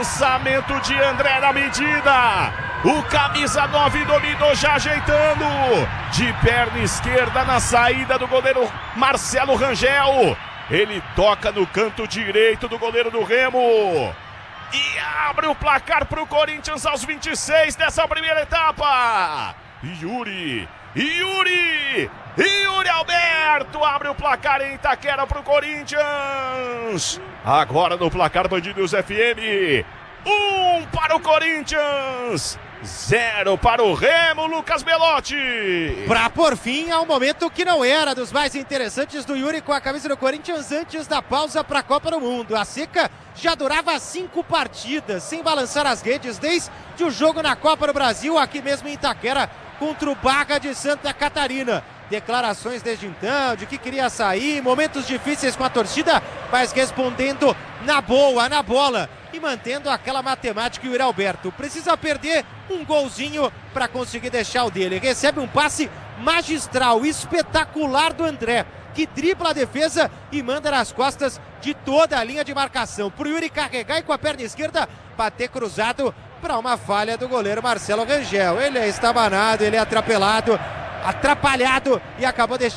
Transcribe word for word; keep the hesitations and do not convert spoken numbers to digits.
Lançamento de André na medida. O camisa nove dominou já ajeitando. De perna esquerda na saída do goleiro Marcelo Rangel. Ele toca no canto direito do goleiro do Remo. E abre o placar para o Corinthians aos vinte e seis dessa primeira etapa. Yuri, Yuri, Yuri Alberto abre o placar em Itaquera para o Corinthians. Agora no placar Bandidos F M. Um para o Corinthians, zero para o Remo, Lucas Belotti. Pra por fim, ao momento que não era dos mais interessantes do Yuri com a camisa do Corinthians antes da pausa para a Copa do Mundo. A seca já durava cinco partidas, sem balançar as redes, desde o jogo na Copa do Brasil, aqui mesmo em Itaquera, contra o Barra de Santa Catarina. Declarações desde então, de que queria sair, momentos difíceis com a torcida, mas respondendo na boa, na bola. E mantendo aquela matemática. Yuri Alberto precisa perder um golzinho para conseguir deixar o dele. Recebe um passe magistral, espetacular do André, que dribla a defesa e manda nas costas de toda a linha de marcação. Pro Yuri carregar e com a perna esquerda bater cruzado para uma falha do goleiro Marcelo Rangel. Ele é estabanado, ele é atrapalhado, atrapalhado e acabou deixando